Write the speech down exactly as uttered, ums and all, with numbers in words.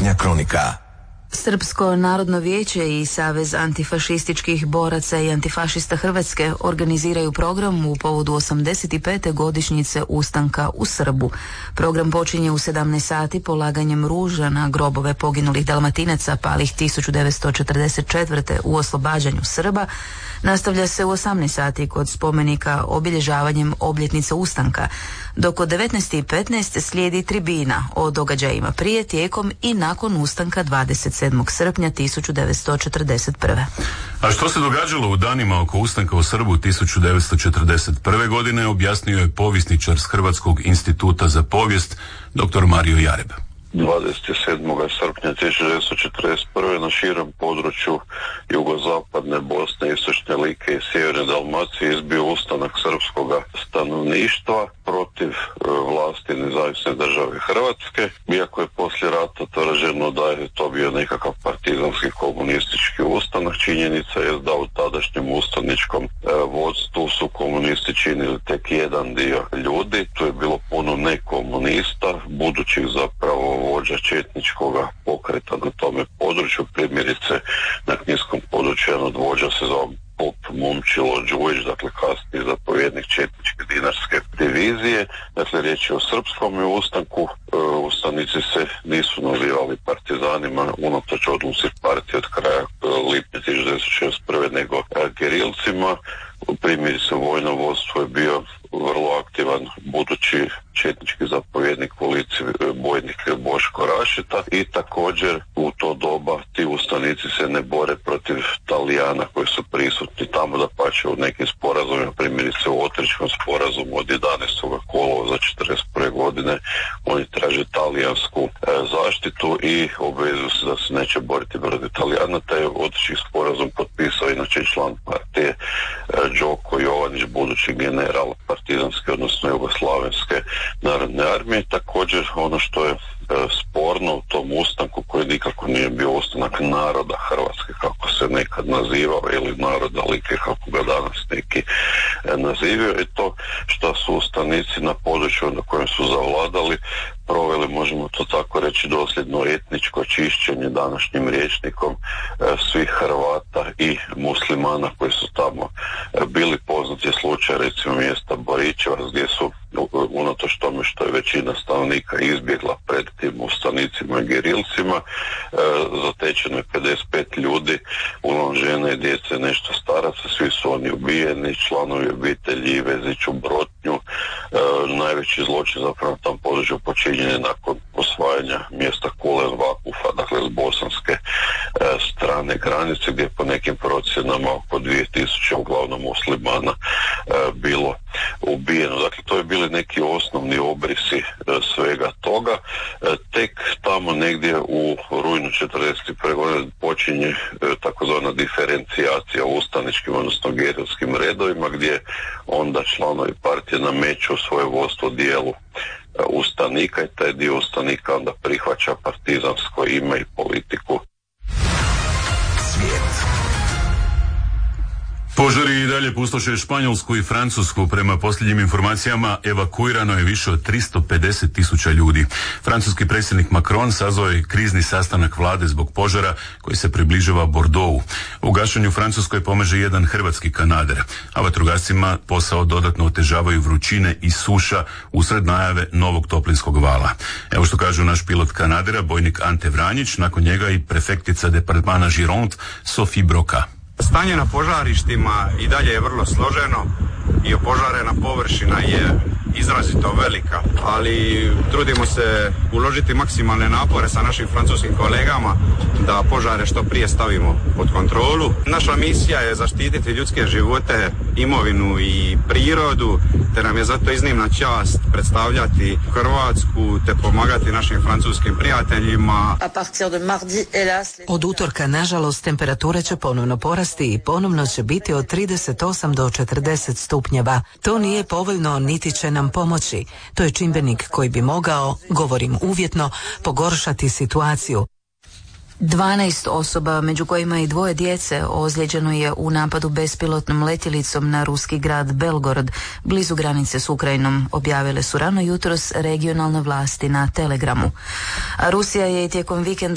Jutarnja kronika. Srpsko narodno vijeće i Savez antifašističkih boraca i antifašista Hrvatske organiziraju program u povodu osamdeset pete godišnjice ustanka u Srbu. Program počinje u sedamnaest sati polaganjem ruža na grobove poginulih Dalmatinaca palih tisuću devetsto četrdeset četvrte u oslobađanju Srba. Nastavlja se u osamnaest sati kod spomenika obilježavanjem obljetnice ustanka, dok od devetnaest i petnaest slijedi tribina o događajima prije, tijekom i nakon ustanka dvadeset sedmog srpnja tisuću devetsto četrdeset prve. A što se događalo u danima oko ustanka u Srbu tisuću devetsto četrdeset prve godine objasnio je povjesničar s Hrvatskog instituta za povijest dr. Mario Jareb. dvadeset sedmog srpnja tisuću devetsto četrdeset prve na širem području jugozapadne Bosne, istočne Like i sjeverne Dalmacije izbio ustanak srpskog stanovništva protiv e, vlasti nezavisne države Hrvatske. Iako je poslije rata tvrđeno da je to bio nekakav partizanski komunistički ustanak, činjenica je da u tadašnjem ustaničkom e, vodstvu su komunisti činili tek jedan dio ljudi. Tu je bilo puno nekomunista, budućih zapravo vođa četničkog pokreta na tome području. Primjerice na kninskom području jedan od vođa se zove Pop Momčilo Đujić, dakle kasniji zapovjednik četničke dinarske divizije. Dakle, riječ je o srpskom ustanku. E, ustanici se nisu nazivali partizanima unatoč odluci partije od kraja lipnja tisuću devetsto šezdeset prve nego gerilcima. Primjerice vojno vodstvo je bio vrlo aktivan budući četnički zapovjednik policije bojnik Boško Rašeta i također u to doba ti ustanici se ne bore protiv Talijana koji su prisutni tamo, da pače u nekim sporazumima, primjerice u Otričkom sporazumu od jedanaestog kolovoza četrdeset prve godine oni traže talijansku e, zaštitu i obvezuju se da se neće boriti protiv Talijana. Taj Otrički sporazum potpisao inače član partije e, Đoko Jovanić, budući general partizanske, odnosno jugoslavenske narodne armije. Također ono što je e, sporno u tom ustanku, koji nikako nije bio ustanak naroda Hrvatske kako se nekad nazivao, ili naroda Like kako ga danas neki e, nazivaju, je to što su ustanici na području na kojem su zavladali proveli, možemo to tako reći, dosljedno etničko čišćenje današnjim rječnikom e, svih Hrvata i muslimana koji su tamo e, bili. Poznati je slučaj recimo mjesta Boričevac gdje su unatoč tome što je većina stanovnika izbjegla pred tim ustanicima i gerilcima, e, zatečeno je pedeset pet ljudi, uglavnom žene i djece, nešto staraca, svi su oni ubijeni, članovi obitelji Ivezić u Brotnju. E, najveći zločin zapravo na tom području počinjen je nakon osvajanja mjesta Kulen Vakufa, dakle s bosanske e, strane granice, gdje po nekim procjenama oko dvije tisuće uglavnom muslimana e, bilo ubijeno. Dakle, to je bili neki osnovni obrisi e, svega toga. E, tek tamo negdje u rujnu četrdeset prve godine počinje e, takozvana diferencijacija u ustaničkim, odnosno gerilskim redovima, gdje onda članovi partije nameću svoje vodstvo dijelu e, ustanika i taj dio ustanika onda prihvaća partizansko ime i politiku. Svijet. Požari i dalje pustoše Španjolsku i Francusku. Prema posljednjim informacijama evakuirano je više od tristo pedeset tisuća ljudi. Francuski predsjednik Macron sazvao je krizni sastanak vlade zbog požara koji se približava Bordeauxu. U gašenju Francuskoj pomaže jedan hrvatski kanader, a vatrogascima posao dodatno otežavaju vrućine i suša usred najave novog toplinskog vala. Evo što kaže naš pilot kanadera, bojnik Ante Vranjić, nakon njega i prefektica departmana Gironde Sophie Broca. Stanje na požarištima i dalje je vrlo složeno i opožarena površina je izrazito velika, ali trudimo se uložiti maksimalne napore sa našim francuskim kolegama da požare što prije stavimo pod kontrolu. Naša misija je zaštititi ljudske živote, imovinu i prirodu, te nam je zato iznimna čast predstavljati Hrvatsku te pomagati našim francuskim prijateljima. Od utorka, nažalost, temperatura će ponovno porasti i ponovno će biti od trideset osam do četrdeset stupnjeva. To nije povoljno niti će nam pomoći. To je čimbenik koji bi mogao, govorim uvjetno, pogoršati situaciju. dvanaest osoba, među kojima i dvoje djece, ozlijeđeno je u napadu bespilotnom letjelicom na ruski grad Belgorod, blizu granice s Ukrajinom, objavile su rano jutros regionalne vlasti na Telegramu. A Rusija je i tijekom vikenda